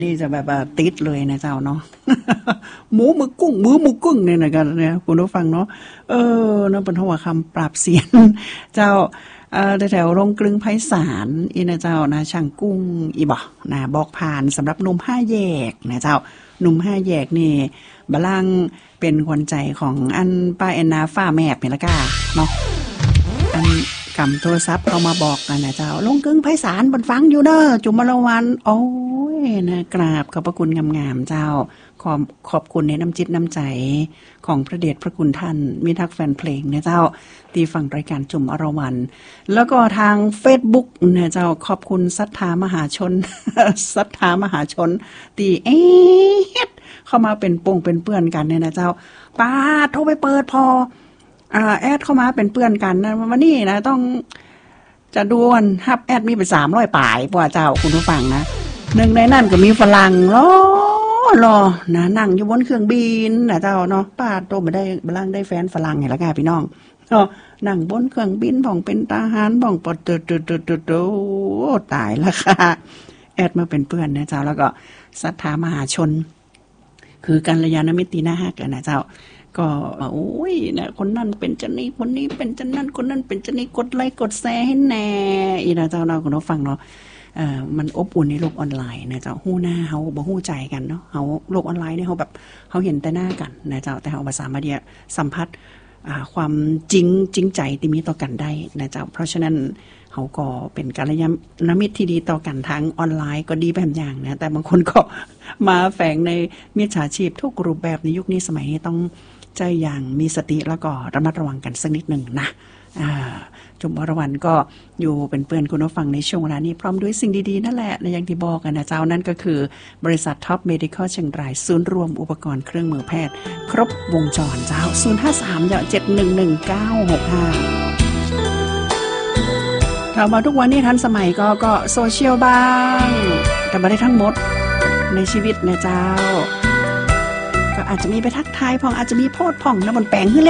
นี่จะแบบติดเลยนะเจ้าเนาะ หมูมือกุ้งเนี่ยนะกันเนี่ยคุณผู้ฟังเนาะนั่นเป็นหัวคำปราบเสียน เจ้าแถวโรงกลึงไพศาลอีนะเจ้านะช่างกุ้งอีบ่นะบอกผ่านสำหรับหนุ่ม5แยกนะเจ้าหนุ่ม5แยกนี่บลังเป็นขวัญใจของอันป้าแอนนาฟ้าแมบนี่ละก้าเนาะอันกำโทรศัพท์เข้ามาบอกกันนะเจ้าลงกึ่งไพศาลบนฟังอยู่เด้อจุมมละวันโอ้ยนะกราบขอบพระคุณงามๆเจ้าขอบคุณในน้ำจิตน้ำใจของพระเดชพระคุณท่านมีทักแฟนเพลงนะเจ้าที่ฟังรายการจุมอรวรรณแล้วก็ทาง Facebook นะเจ้าขอบคุณศรัทธามหาชน ศรัทธามหาชนตีเข้ามาเป็นปงเป็นเพื่อนกันเนี่ยนะเจ้าป้าโทรไปเปิดพอแอดเข้ามาเป็นเพื่อนกันนะวันนี้นะต้องจะดูกันฮับแอดมีไป300ป่ายพวกเจ้าคุณผู้ฟังนะหนึ่งในนั่นก็มีฝรั่งรอนะนั่งอยู่บนเครื่องบินนะเจ้าเนาะป้าโตมาได้บลังได้แฟนฝรั่งไงละกันพี่น้องนั่งบนเครื่องบินผ่องเป็นทหารผ่องปอดตายละค่ะแอดมาเป็นเพื่อนนะเจ้าแล้วก็ศรัทธามหาชนคือกัลยาณมิตรน่าฮักกันนะเจ้าก็โอ้ยนะคนนั้นเป็นจันนี้คนนี้เป็นจันนั้นคนนั้นเป็นจันนี้กดไลค์กดแชร์ให้แน่อีนะเจ้าเราคุณผู้ฟังเนาะมันอบอุ่นในโลกออนไลน์นะเจ้าฮู้หน้าเฮาบ่ฮู้ใจกันเนาะเฮาโลกออนไลน์เนี่ยเฮาแบบเฮาเห็นแต่หน้ากันนะเจ้าแต่เฮาบ่สามารถที่จะสัมผัสความจริงใจที่มีต่อกันได้นะเจ้าเพราะฉะนั้นเฮาก็เป็นกัลยาณมิตรที่ดีต่อกันทั้งออนไลน์ก็ดีแบบอย่างนะแต่บางคนก็มาแฝงในมิจฉาชีพทุกรูปแบบในยุคนี้สมัยนี้ต้องใจอย่างมีสติแล้วก็ระมัดระวังกันสักนิดหนึ่งนะจุมอรวรรณก็อยู่เป็นเพื่อนคุณผู้ฟังในช่วงเวลานี้พร้อมด้วยสิ่งดีๆนั่นแหละในอย่างที่บอกกันนะเจ้านั่นก็คือบริษัทท็อปเมดิคอลเชียงรายศูนย์รวมอุปกรณ์เครื่องมือแพทย์ครบวงจรเจ้า053-711-9655เรามาทุกวันนี้ทันสมัยก็โซเชียลบ้างแต่ไม่ได้ทั้งหมดในชีวิตนะเจ้าก็อาจจะมีไปทักทายพองอาจจะมีโพสต์พองนะบนแปลงขึ้น